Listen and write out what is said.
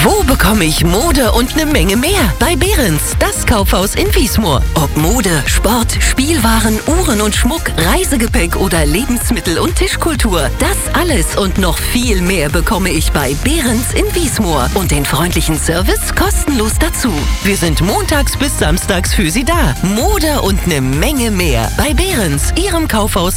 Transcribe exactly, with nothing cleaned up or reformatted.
Wo bekomme ich Mode und eine Menge mehr? Bei Behrens, das Kaufhaus in Wiesmoor. Ob Mode, Sport, Spielwaren, Uhren und Schmuck, Reisegepäck oder Lebensmittel und Tischkultur. Das alles und noch viel mehr bekomme ich bei Behrens in Wiesmoor. Und den freundlichen Service kostenlos dazu. Wir sind montags bis samstags für Sie da. Mode und eine Menge mehr. Bei Behrens, Ihrem Kaufhaus